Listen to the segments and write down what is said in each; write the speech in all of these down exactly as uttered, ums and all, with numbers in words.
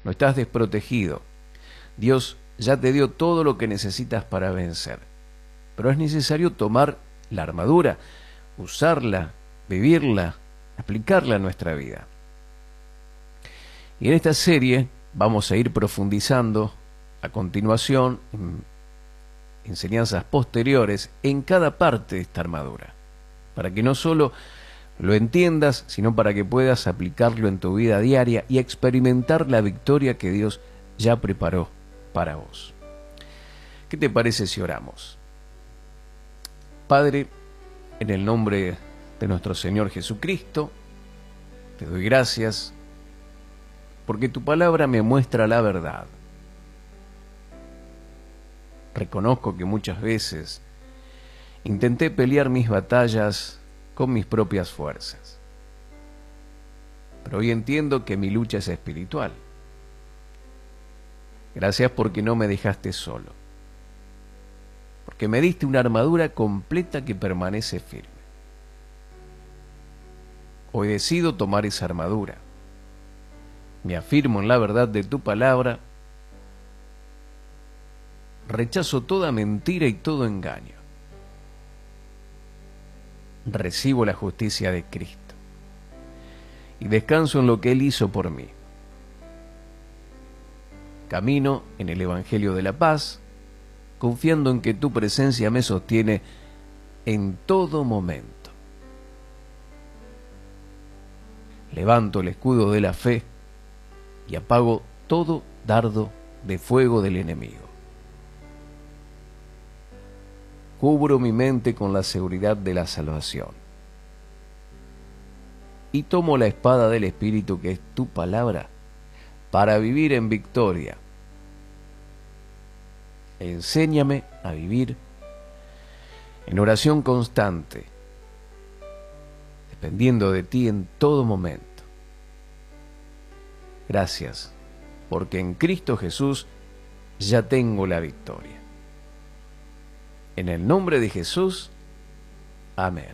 no estás desprotegido. Dios ya te dio todo lo que necesitas para vencer. Pero es necesario tomar la armadura, usarla, vivirla, aplicarla a nuestra vida. Y en esta serie vamos a ir profundizando a continuación en enseñanzas posteriores en cada parte de esta armadura, para que no solo lo entiendas, sino para que puedas aplicarlo en tu vida diaria y experimentar la victoria que Dios ya preparó para vos. ¿Qué te parece si oramos? Padre, en el nombre de nuestro Señor Jesucristo, te doy gracias porque tu palabra me muestra la verdad. Reconozco que muchas veces intenté pelear mis batallas con mis propias fuerzas, pero hoy entiendo que mi lucha es espiritual. Gracias porque no me dejaste solo, porque me diste una armadura completa que permanece firme. Hoy decido tomar esa armadura. Me afirmo en la verdad de tu palabra. Rechazo toda mentira y todo engaño. Recibo la justicia de Cristo y descanso en lo que Él hizo por mí. Camino en el Evangelio de la paz, confiando en que tu presencia me sostiene en todo momento. Levanto el escudo de la fe y apago todo dardo de fuego del enemigo. Cubro mi mente con la seguridad de la salvación y tomo la espada del Espíritu, que es tu palabra, para vivir en victoria. Enséñame a vivir en oración constante, dependiendo de ti en todo momento. Gracias, porque en Cristo Jesús ya tengo la victoria. En el nombre de Jesús, amén.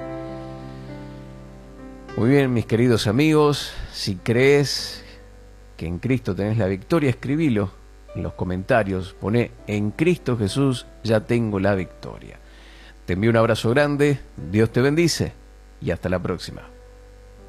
Muy bien, mis queridos amigos, si crees que en Cristo tenés la victoria, escribilo en los comentarios, poné en Cristo Jesús ya tengo la victoria. Te envío un abrazo grande, Dios te bendice y hasta la próxima.